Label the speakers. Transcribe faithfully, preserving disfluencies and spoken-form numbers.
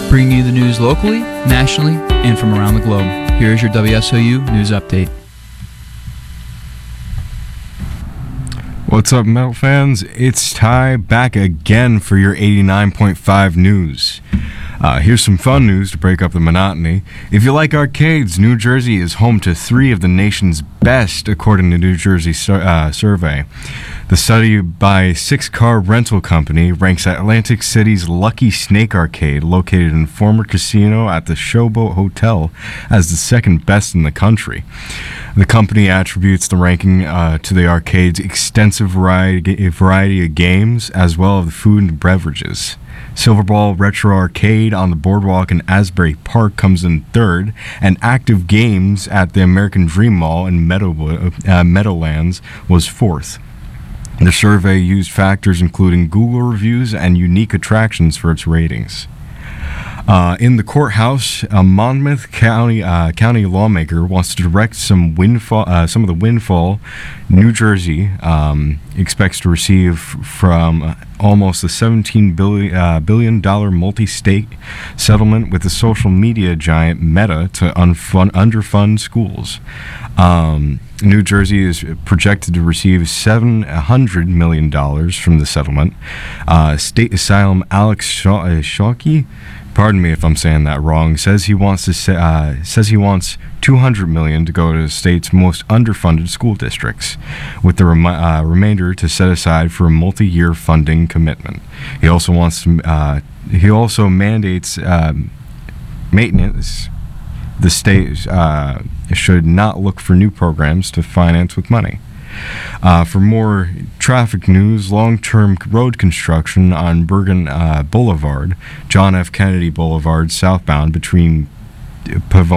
Speaker 1: Bringing you the news locally, nationally, and from around the globe. Here's your W S O U News Update.
Speaker 2: What's up, metal fans? It's Ty back again for your eighty-nine point five news. Uh, here's some fun news to break up the monotony. If you like arcades, New Jersey is home to three of the nation's best, according to New Jersey sur- uh, survey. The study by Six Car Rental Company ranks Atlantic City's Lucky Snake Arcade, located in former casino at the Showboat Hotel, as the second best in the country. The company attributes the ranking uh, to the arcade's extensive variety, variety of games, as well as the food and beverages. Silverball Retro Arcade on the Boardwalk in Asbury Park comes in third, and Active Games at the American Dream Mall in Meadow, uh, Meadowlands was fourth. The survey used factors including Google reviews and unique attractions for its ratings. Uh, in the courthouse, a Monmouth County uh, County lawmaker wants to direct some windfall, uh, some of the windfall New Jersey um, expects to receive from almost a seventeen billion dollars uh, billion dollar multi-state settlement with the social media giant Meta to unfund, underfund schools. Um, New Jersey is projected to receive seven hundred million dollars from the settlement. Uh, State Asylum Alex Shaw- uh, Shockey, pardon me if I'm saying that wrong, says he wants to say, uh, says he wants two hundred million dollars to go to the state's most underfunded school districts, with the rem- uh, remainder to set aside for a multi-year funding commitment. He also wants to, uh, he also mandates um, maintenance. The state uh, should not look for new programs to finance with money. Uh, for more traffic news, long-term road construction on Bergen uh, Boulevard, John F. Kennedy Boulevard southbound between Pavone